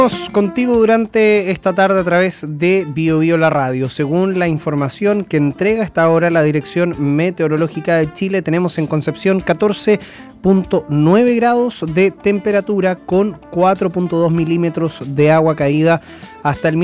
Contigo durante esta tarde a través de BioBio la radio. Según la información que entrega hasta ahora la Dirección Meteorológica de Chile, tenemos en Concepción 14.9 grados de temperatura con 4.2 milímetros de agua caída hasta el